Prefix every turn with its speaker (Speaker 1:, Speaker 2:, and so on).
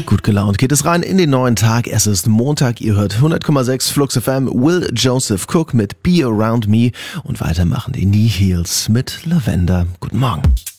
Speaker 1: Gut gelaunt geht es rein in den neuen Tag. Es ist Montag, ihr hört 100,6 Flux FM, Will Joseph Cook mit Be Around Me und weitermachen die Knee Heels mit Lavender. Guten Morgen.